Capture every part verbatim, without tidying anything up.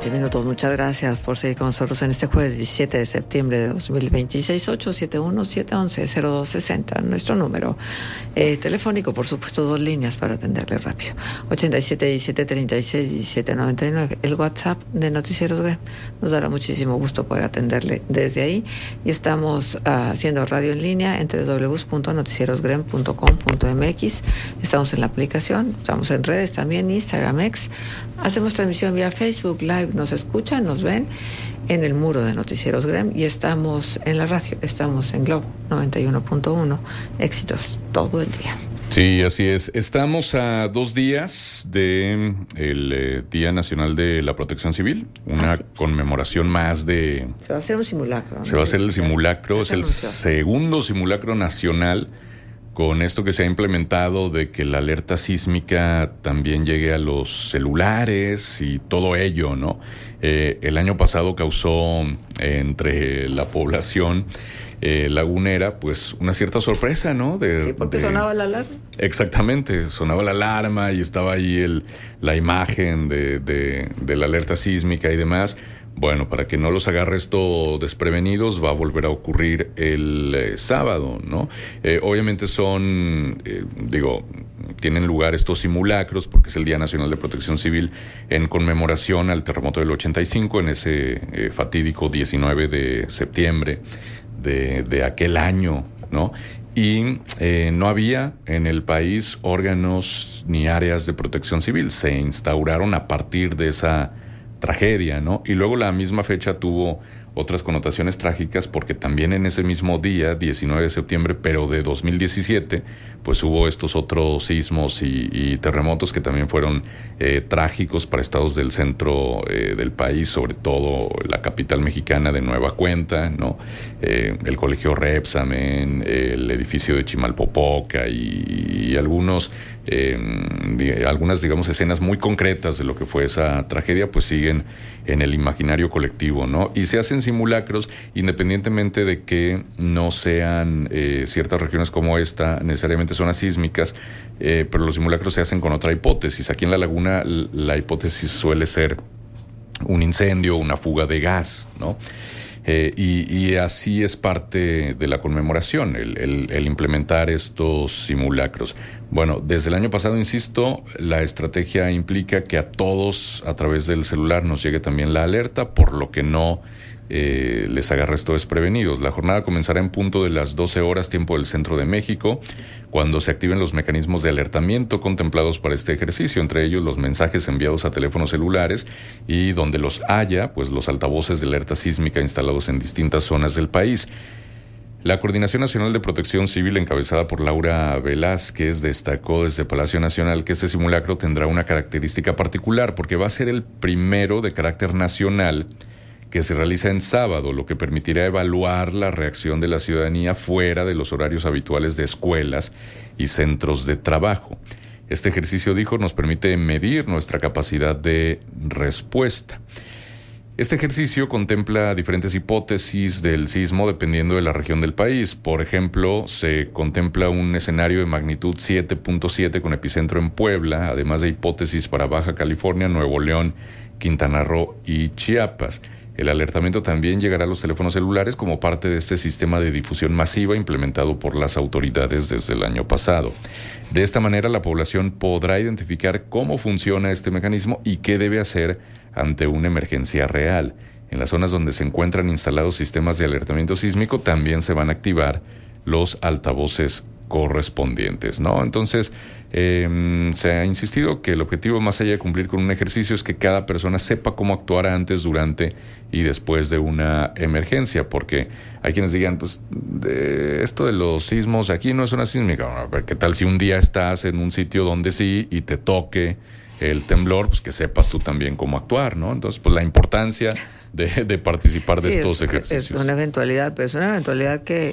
veinte minutos. Muchas gracias por seguir con nosotros en este jueves diecisiete de septiembre de dos mil veintiséis. Ocho siete uno, siete uno uno, cero dos seis cero, nuestro número eh, telefónico, por supuesto, dos líneas para atenderle rápido. ochenta y siete, diecisiete, treinta y seis, diecisiete, noventa y nueve. El WhatsApp de Noticieros Grem. Nos dará muchísimo gusto poder atenderle desde ahí. Y estamos uh, haciendo radio en línea en doble u doble u doble u punto noticieros grem punto com punto m x. Estamos en la aplicación, estamos en redes también, Instagram, X. Hacemos transmisión vía Facebook Live. Nos escuchan, nos ven en el muro de Noticieros Grem y estamos en la radio, estamos en Globo noventa y uno punto uno, éxitos todo el día. Sí, así es. Estamos a dos días de el eh, Día Nacional de la Protección Civil, una ah, sí. conmemoración más de... Se va a hacer un simulacro, ¿no? Se va a hacer el simulacro, es el segundo simulacro nacional con esto que se ha implementado de que la alerta sísmica también llegue a los celulares y todo ello, ¿no? Eh, el año pasado causó eh, entre la población eh, lagunera, pues una cierta sorpresa, ¿no? De, sí, porque de... sonaba la alarma. Exactamente, sonaba la alarma y estaba ahí el, la imagen de, de, de la alerta sísmica y demás. Bueno, para que no los agarre esto desprevenidos, va a volver a ocurrir el eh, sábado, ¿no? Eh, obviamente son, eh, digo, tienen lugar estos simulacros porque es el Día Nacional de Protección Civil en conmemoración al terremoto del ochenta y cinco, en ese eh, fatídico diecinueve de septiembre de, de aquel año, ¿no? Y eh, no había en el país órganos ni áreas de protección civil. Se instauraron a partir de esa tragedia, ¿no? Y luego la misma fecha tuvo otras connotaciones trágicas porque también en ese mismo día, diecinueve de septiembre, pero de dos mil diecisiete, pues hubo estos otros sismos y, y terremotos que también fueron eh, trágicos para estados del centro eh, del país, sobre todo la capital mexicana de Nueva Cuenta, ¿no? Eh, el colegio Repsamen, el edificio de Chimalpopoca y, y algunos eh, de, algunas, digamos, escenas muy concretas de lo que fue esa tragedia, pues siguen en el imaginario colectivo, ¿no? Y se hacen simulacros independientemente de que no sean eh, ciertas regiones como esta necesariamente zonas sísmicas, eh, pero los simulacros se hacen con otra hipótesis. Aquí en la laguna la hipótesis suele ser un incendio, una fuga de gas, ¿no? Eh, y, y así es parte de la conmemoración, el, el, el implementar estos simulacros. Bueno, desde el año pasado, insisto, la estrategia implica que a todos a través del celular nos llegue también la alerta, por lo que no eh, les agarre esto desprevenidos. La jornada comenzará en punto de las doce horas, tiempo del centro de México, cuando se activen los mecanismos de alertamiento contemplados para este ejercicio, entre ellos los mensajes enviados a teléfonos celulares y donde los haya, pues los altavoces de alerta sísmica instalados en distintas zonas del país. La Coordinación Nacional de Protección Civil, encabezada por Laura Velázquez, destacó desde Palacio Nacional que este simulacro tendrá una característica particular porque va a ser el primero de carácter nacional que se realiza en sábado, lo que permitirá evaluar la reacción de la ciudadanía fuera de los horarios habituales de escuelas y centros de trabajo. Este ejercicio, dijo, nos permite medir nuestra capacidad de respuesta. Este ejercicio contempla diferentes hipótesis del sismo dependiendo de la región del país. Por ejemplo, se contempla un escenario de magnitud siete punto siete con epicentro en Puebla, además de hipótesis para Baja California, Nuevo León, Quintana Roo y Chiapas. El alertamiento también llegará a los teléfonos celulares como parte de este sistema de difusión masiva implementado por las autoridades desde el año pasado. De esta manera, la población podrá identificar cómo funciona este mecanismo y qué debe hacer ante una emergencia real. En las zonas donde se encuentran instalados sistemas de alertamiento sísmico también se van a activar los altavoces correspondientes, ¿no? Entonces, eh, se ha insistido que el objetivo, más allá de cumplir con un ejercicio, es que cada persona sepa cómo actuar antes, durante y después de una emergencia, porque hay quienes digan, pues, de esto de los sismos, aquí no es una sísmica. ¿Qué tal si un día estás en un sitio donde sí y te toque el temblor? Pues que sepas tú también cómo actuar, ¿no? Entonces, pues la importancia de, de participar de sí, estos es, ejercicios. Es una eventualidad, pero es una eventualidad que...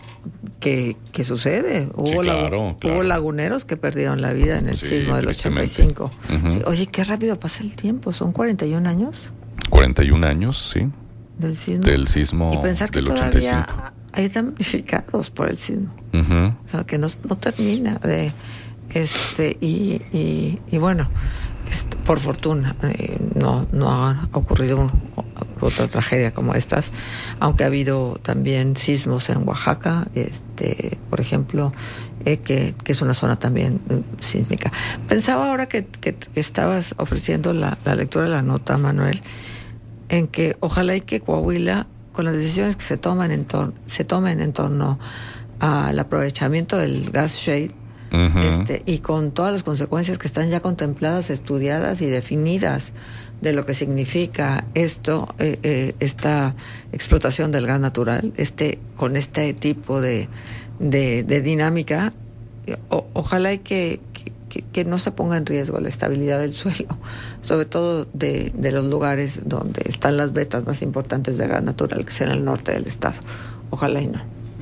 Que, que sucede. Hubo, sí, claro, lagu- claro. hubo laguneros que perdieron la vida en el sí, sismo del ochenta y cinco. Uh-huh. Sí, oye, qué rápido pasa el tiempo. ¿Son cuarenta y un años? cuarenta y un años, sí. Del sismo. Del sismo y pensar que del ochenta y cinco. Todavía hay damnificados por el sismo. Uh-huh. O sea, que no, no termina de... este y, y, y bueno, esto, por fortuna, eh, no, no ha ocurrido un, otra tragedia como estas, aunque ha habido también sismos en Oaxaca, este, por ejemplo, eh, que, que es una zona también eh, sísmica. Pensaba ahora que, que estabas ofreciendo la, la lectura de la nota, Manuel, en que ojalá y que Coahuila, con las decisiones que se toman en torno, se tomen en torno al aprovechamiento del gas shale, uh-huh. este, y con todas las consecuencias que están ya contempladas, estudiadas y definidas de lo que significa esto, eh, eh, esta explotación del gas natural, este, con este tipo de, de, de dinámica, o, ojalá y que, que, que no se ponga en riesgo la estabilidad del suelo, sobre todo de, de los lugares donde están las vetas más importantes de gas natural, que es en el norte del estado. Ojalá y no.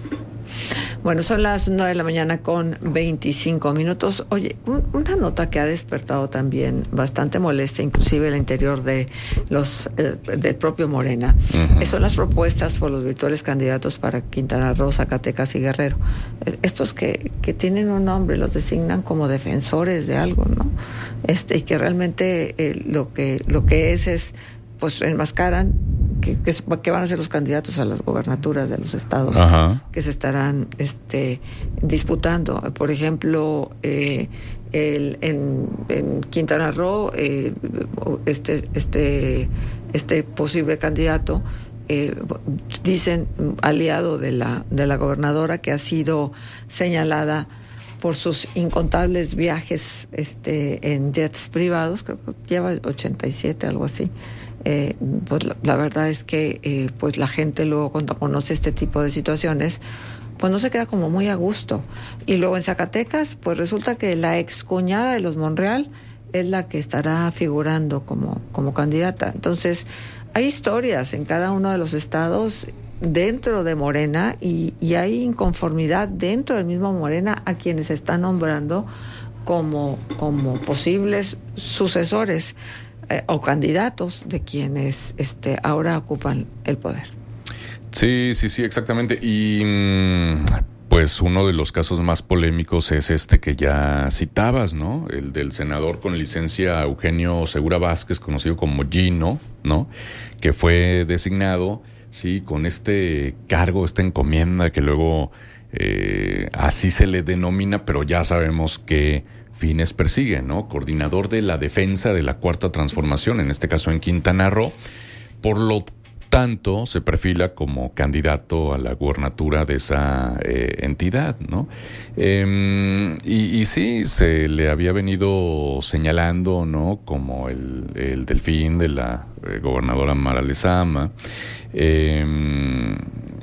Bueno, son las nueve de la mañana con veinticinco minutos. Oye, un, una nota que ha despertado también bastante molestia, inclusive el interior de los eh, del propio Morena, uh-huh. son las propuestas por los virtuales candidatos para Quintana Roo, Zacatecas y Guerrero. Estos que, que tienen un nombre, los designan como defensores de algo, ¿no? Este, y que realmente eh, lo que lo que es es, pues enmascaran que, que, que van a ser los candidatos a las gobernaturas de los estados, ajá. que se estarán este, disputando. Por ejemplo, eh, el, en, en Quintana Roo, eh, este, este, este posible candidato, eh, dicen aliado de la, de la gobernadora, que ha sido señalada por sus incontables viajes este, en jets privados, creo que lleva ochenta y siete, algo así. Eh, pues la, la verdad es que eh, pues la gente luego, cuando conoce este tipo de situaciones, pues no se queda como muy a gusto. Y luego en Zacatecas, pues resulta que la excuñada de los Monreal es la que estará figurando como, como candidata. Entonces, hay historias en cada uno de los estados dentro de Morena, y, y hay inconformidad dentro del mismo Morena a quienes están nombrando como, como posibles sucesores eh, o candidatos de quienes este, ahora ocupan el poder. Sí, sí, sí, exactamente. Y pues uno de los casos más polémicos es este que ya citabas, ¿no? El del senador con licencia Eugenio Segura Vázquez, conocido como Gino, ¿no? Que fue designado, sí, con este cargo, esta encomienda que luego eh, así se le denomina, pero ya sabemos qué fines persigue, ¿no? Coordinador de la defensa de la Cuarta Transformación, en este caso en Quintana Roo. Por lo tanto, se perfila como candidato a la gubernatura de esa eh, entidad, ¿no? Eh, y, y sí, se le había venido señalando, ¿no? Como el, el delfín de la eh, gobernadora Mara Lezama. Eh,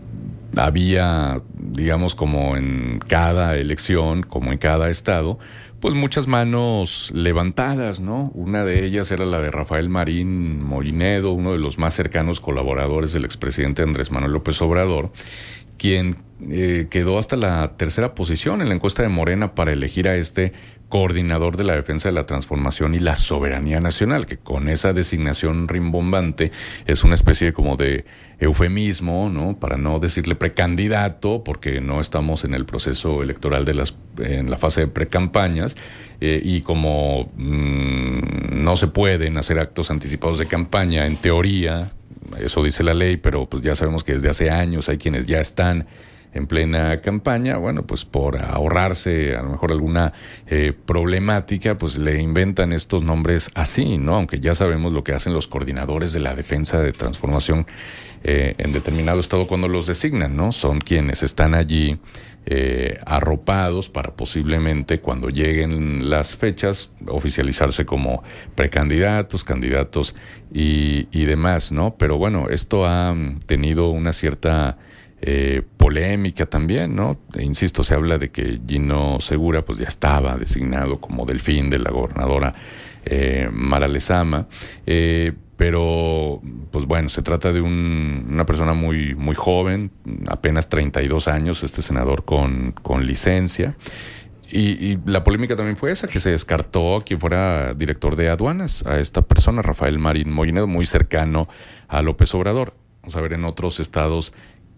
había, digamos, como en cada elección, como en cada estado, pues muchas manos levantadas, ¿no? Una de ellas era la de Rafael Marín Molinedo, uno de los más cercanos colaboradores del expresidente Andrés Manuel López Obrador, quien eh, quedó hasta la tercera posición en la encuesta de Morena para elegir a este coordinador de la defensa de la transformación y la soberanía nacional, que con esa designación rimbombante es una especie como de eufemismo, ¿no? Para no decirle precandidato, porque no estamos en el proceso electoral de las en la fase de precampañas, eh, y como mmm, no se pueden hacer actos anticipados de campaña, en teoría, eso dice la ley, pero pues ya sabemos que desde hace años hay quienes ya están en plena campaña, bueno, pues por ahorrarse a lo mejor alguna eh, problemática, pues le inventan estos nombres así, ¿no? Aunque ya sabemos lo que hacen los coordinadores de la defensa de transformación eh, en determinado estado cuando los designan, ¿no? Son quienes están allí eh, arropados para posiblemente cuando lleguen las fechas oficializarse como precandidatos, candidatos y, y demás, ¿no? Pero bueno, esto ha tenido una cierta Eh, polémica también, ¿no? E insisto, se habla de que Gino Segura pues ya estaba designado como delfín de la gobernadora eh, Mara Lezama, eh, pero pues bueno, se trata de un, una persona muy, muy joven, apenas treinta y dos años, este senador con, con licencia. Y, y la polémica también fue esa, que se descartó a quien fuera director de aduanas, a esta persona, Rafael Marín Molinedo, muy cercano a López Obrador. Vamos a ver en otros estados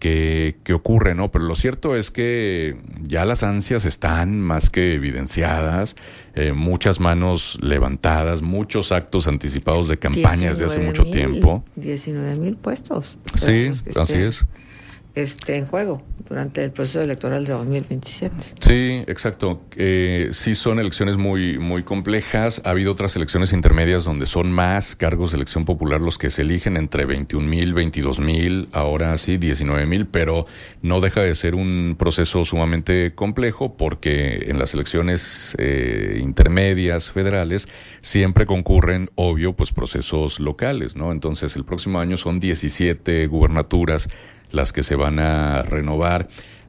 que, que ocurre, ¿no? Pero lo cierto es que ya las ansias están más que evidenciadas, eh, muchas manos levantadas, muchos actos anticipados de campaña desde hace mucho tiempo. diecinueve mil puestos. Sí, así es. Este, en juego durante el proceso electoral de dos mil veintisiete. Sí, exacto. Eh, sí son elecciones muy, muy complejas. Ha habido otras elecciones intermedias donde son más cargos de elección popular los que se eligen, entre veintiún mil, veintidós mil, ahora sí diecinueve mil, pero no deja de ser un proceso sumamente complejo porque en las elecciones eh, intermedias federales siempre concurren, obvio, pues procesos locales, ¿no? Entonces el próximo año son diecisiete gubernaturas las que se van a renovar.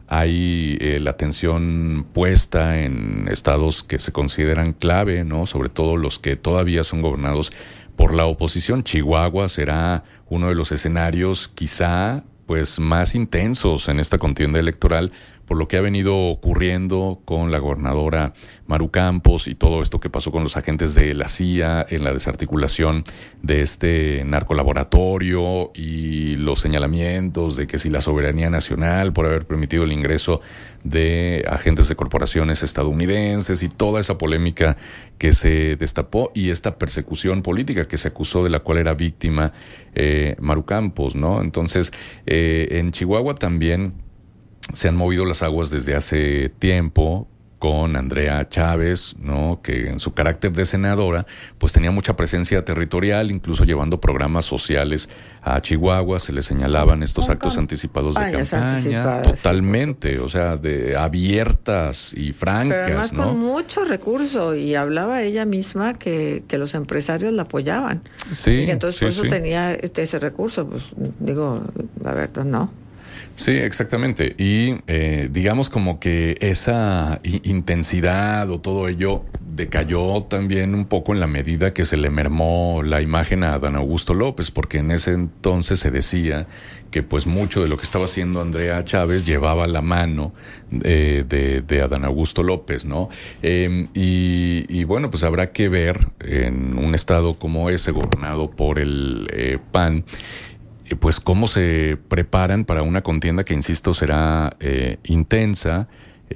Hay eh, la atención puesta en estados que se consideran clave, ¿no? Sobre todo los que todavía son gobernados por la oposición. Chihuahua será uno de los escenarios quizá pues más intensos en esta contienda electoral, por lo que ha venido ocurriendo con la gobernadora Maru Campos y todo esto que pasó con los agentes de la C I A en la desarticulación de este narcolaboratorio y los señalamientos de que si la soberanía nacional por haber permitido el ingreso de agentes de corporaciones estadounidenses y toda esa polémica que se destapó y esta persecución política que se acusó de la cual era víctima eh, Maru Campos, ¿no? Entonces, eh, en Chihuahua también se han movido las aguas desde hace tiempo con Andrea Chávez, ¿no? Que en su carácter de senadora pues tenía mucha presencia territorial, incluso llevando programas sociales a Chihuahua. Se le señalaban estos con actos anticipados de campaña, anticipadas, totalmente, sí, o sea, de abiertas y francas, pero además, ¿no? Con mucho recurso, y hablaba ella misma que, que los empresarios la apoyaban. Sí, y que entonces sí, por eso sí. tenía este, ese recurso, pues digo, la verdad, no. Sí, exactamente. Y eh, digamos como que esa i- intensidad o todo ello decayó también un poco en la medida que se le mermó la imagen a Adán Augusto López, porque en ese entonces se decía que pues mucho de lo que estaba haciendo Andrea Chávez llevaba la mano eh, de, de Adán Augusto López, ¿no? Eh, y, y bueno, pues habrá que ver en un estado como ese, gobernado por el eh, P A N, pues cómo se preparan para una contienda que, insisto, será eh, intensa,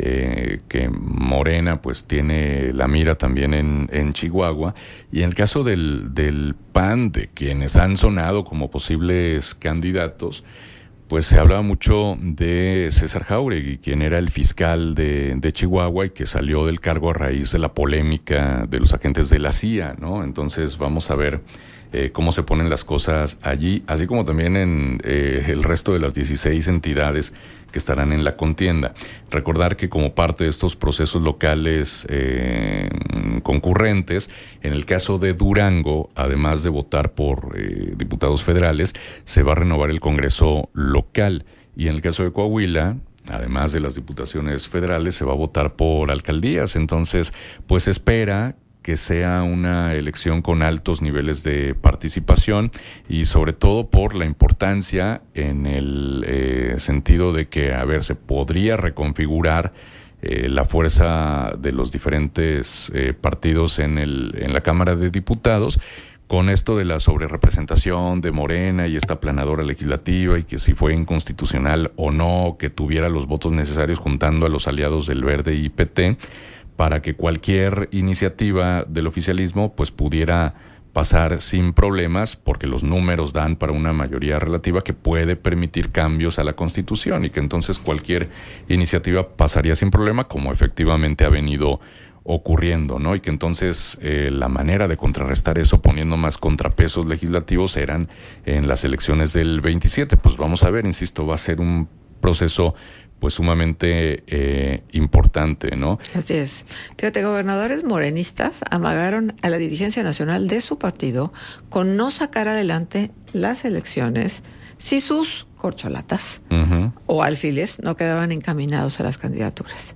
eh, que Morena pues tiene la mira también en, en Chihuahua. Y en el caso del, del P A N, de quienes han sonado como posibles candidatos, pues se hablaba mucho de César Jáuregui, quien era el fiscal de, de Chihuahua y que salió del cargo a raíz de la polémica de los agentes de la C I A, ¿no? Entonces vamos a ver Eh, cómo se ponen las cosas allí, así como también en eh, el resto de las dieciséis entidades que estarán en la contienda. Recordar que como parte de estos procesos locales eh, concurrentes, en el caso de Durango, además de votar por eh, diputados federales, se va a renovar el Congreso local, y en el caso de Coahuila, además de las diputaciones federales, se va a votar por alcaldías. Entonces, pues se espera que sea una elección con altos niveles de participación y sobre todo por la importancia en el eh, sentido de que, a ver, se podría reconfigurar eh, la fuerza de los diferentes eh, partidos en, el, en la Cámara de Diputados, con esto de la sobrerepresentación de Morena y esta aplanadora legislativa, y que si fue inconstitucional o no, que tuviera los votos necesarios juntando a los aliados del Verde y P T, para que cualquier iniciativa del oficialismo pues pudiera pasar sin problemas, porque los números dan para una mayoría relativa que puede permitir cambios a la Constitución, y que entonces cualquier iniciativa pasaría sin problema, como efectivamente ha venido ocurriendo, ¿no? Y que entonces eh, la manera de contrarrestar eso, poniendo más contrapesos legislativos, eran en las elecciones del veintisiete. Pues vamos a ver, insisto, va a ser un proceso pues sumamente eh, importante, ¿no? Así es. Fíjate, gobernadores morenistas amagaron a la dirigencia nacional de su partido con no sacar adelante las elecciones si sus corcholatas uh-huh. o alfiles no quedaban encaminados a las candidaturas.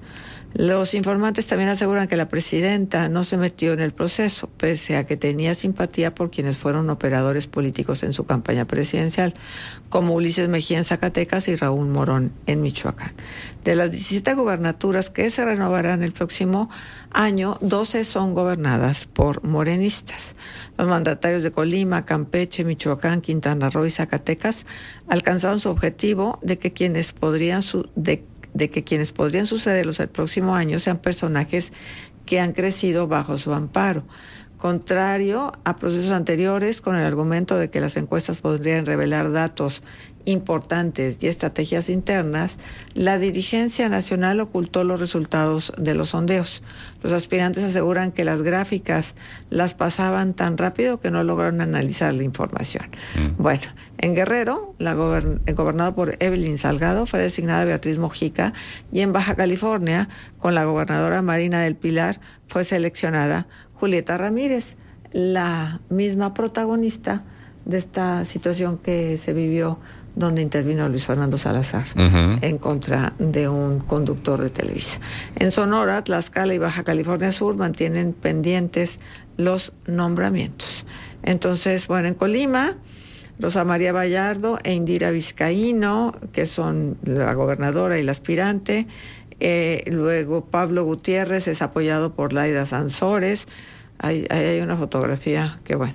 Los informantes también aseguran que la presidenta no se metió en el proceso, pese a que tenía simpatía por quienes fueron operadores políticos en su campaña presidencial, como Ulises Mejía en Zacatecas y Raúl Morón en Michoacán. De las diecisiete gubernaturas que se renovarán el próximo año, doce son gobernadas por morenistas. Los mandatarios de Colima, Campeche, Michoacán, Quintana Roo y Zacatecas alcanzaron su objetivo de que quienes podrían su, de de que quienes podrían sucederlos el próximo año sean personajes que han crecido bajo su amparo. Contrario a procesos anteriores, con el argumento de que las encuestas podrían revelar datos importantes y estrategias internas, la dirigencia nacional ocultó los resultados de los sondeos. Los aspirantes aseguran que las gráficas las pasaban tan rápido que no lograron analizar la información. Mm. Bueno, en Guerrero, la gobern- gobernado por Evelyn Salgado, fue designada Beatriz Mojica, y en Baja California, con la gobernadora Marina del Pilar, fue seleccionada Julieta Ramírez, la misma protagonista de esta situación que se vivió donde intervino Luis Fernando Salazar uh-huh. en contra de un conductor de Televisa. En Sonora, Tlaxcala y Baja California Sur mantienen pendientes los nombramientos. Entonces, bueno, en Colima, Rosa María Vallardo e Indira Vizcaíno, que son la gobernadora y la aspirante. Eh, luego Pablo Gutiérrez es apoyado por Laida Sansores. Hay, hay una fotografía que, bueno.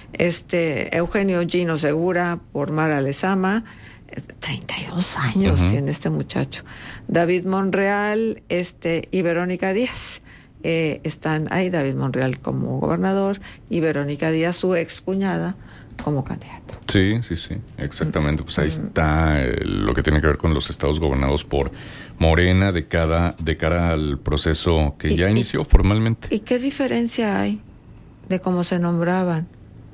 Este Eugenio Gino Segura por Mara Lezama, treinta y dos años uh-huh. tiene este muchacho. David Monreal este, y Verónica Díaz eh, están ahí. David Monreal como gobernador y Verónica Díaz, su ex cuñada, como candidata. Sí, sí, sí, exactamente. Pues ahí uh-huh. está eh, lo que tiene que ver con los estados gobernados por Morena de, cada, de cara al proceso que y, ya inició y, formalmente. ¿Y qué diferencia hay de cómo se nombraban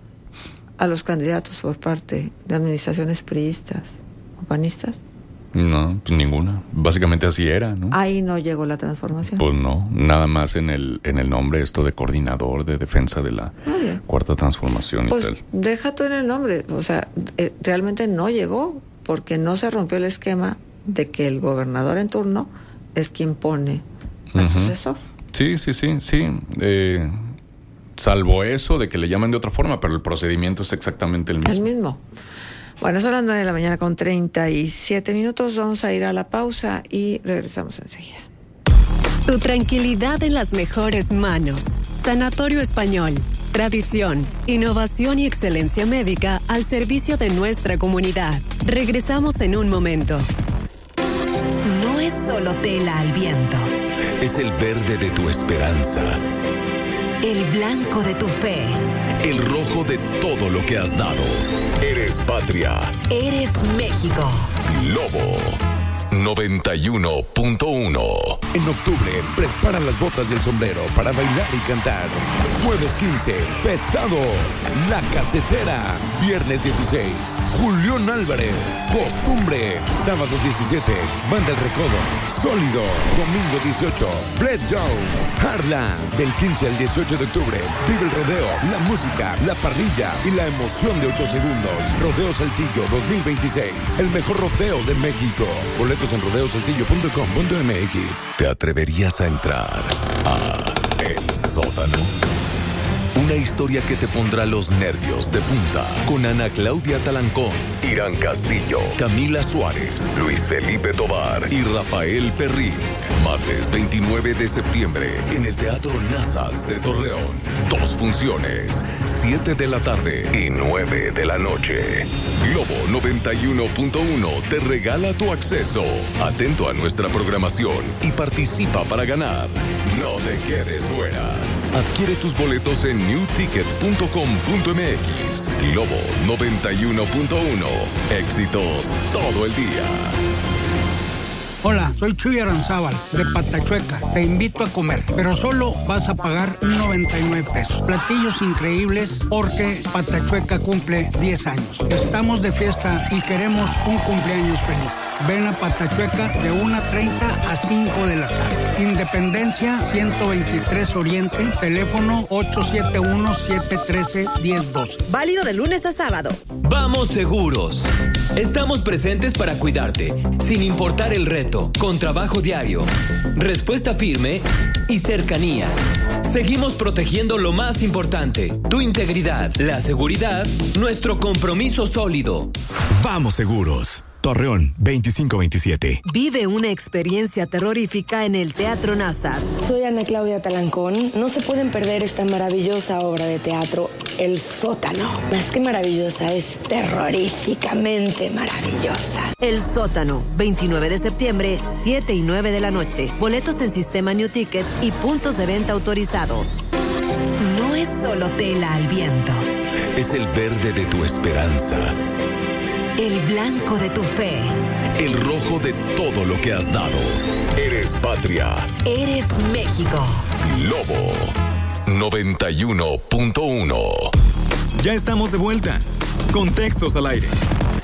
a los candidatos por parte de administraciones priistas o panistas? No, pues ninguna. Básicamente así era, ¿no? Ahí no llegó la transformación. Pues no, nada más en el en el nombre esto de coordinador de defensa de la cuarta transformación pues y tal. Deja tú en el nombre, o sea, eh, realmente no llegó porque no se rompió el esquema de que el gobernador en turno es quien pone al uh-huh. sucesor. Sí, sí, sí, sí. Eh... Salvo eso de que le llaman de otra forma, pero el procedimiento es exactamente el mismo. El mismo. Bueno, son las nueve de la mañana con treinta y siete minutos. Vamos a ir a la pausa y regresamos enseguida. Tu tranquilidad en las mejores manos. Sanatorio Español. Tradición, innovación y excelencia médica al servicio de nuestra comunidad. Regresamos en un momento. No es solo tela al viento. Es el verde de tu esperanza. El blanco de tu fe. El rojo de todo lo que has dado. Eres patria. Eres México. Lobo noventa y uno punto uno. En octubre, prepara las botas y el sombrero para bailar y cantar. Jueves quince, Pesado, La Casetera. Viernes dieciséis, Julián Álvarez, Costumbre. Sábado diecisiete, Banda El Recodo, Sólido. Domingo dieciocho, Brett Jones, Harlan. Del quince al dieciocho de octubre, vive el rodeo, la música, la parrilla y la emoción de ocho segundos. Rodeo Saltillo dos mil veintiséis, el mejor rodeo de México. Boletos en rodeo saltillo punto com punto m x. ¿Te atreverías a entrar a El Sótano? Una historia que te pondrá los nervios de punta. Con Ana Claudia Talancón, Irán Castillo, Camila Suárez, Luis Felipe Tovar y Rafael Perrín. Martes veintinueve de septiembre en el Teatro Nazas de Torreón. Dos funciones, siete de la tarde y nueve de la noche. Globo noventa y uno punto uno te regala tu acceso. Atento a nuestra programación y participa para ganar. No te quedes fuera. Adquiere tus boletos en new ticket punto com punto m x. Globo noventa y uno punto uno. Éxitos todo el día. Hola, soy Chuy Aranzábal, de Patachueca. Te invito a comer, pero solo vas a pagar noventa y nueve pesos. Platillos increíbles porque Patachueca cumple diez años. Estamos de fiesta y queremos un cumpleaños feliz. Ven a Patachueca de una treinta a cinco de la tarde. Independencia ciento veintitrés Oriente, teléfono ocho siete uno, siete uno tres, uno cero uno dos. Válido de lunes a sábado. Vamos seguros. Estamos presentes para cuidarte, sin importar el reto, con trabajo diario, respuesta firme y cercanía. Seguimos protegiendo lo más importante, tu integridad, la seguridad, nuestro compromiso sólido. Vamos seguros. Torreón, veinticinco veintisiete. Vive una experiencia terrorífica en el Teatro Nazas. Soy Ana Claudia Talancón. No se pueden perder esta maravillosa obra de teatro, El Sótano. Más que maravillosa, es terroríficamente maravillosa. El Sótano, veintinueve de septiembre, siete y nueve de la noche. Boletos en Sistema New Ticket y puntos de venta autorizados. No es solo tela al viento. Es el verde de tu esperanza. El blanco de tu fe. El rojo de todo lo que has dado. Eres patria. Eres México. Lobo noventa y uno punto uno. Ya estamos de vuelta. Contextos al aire.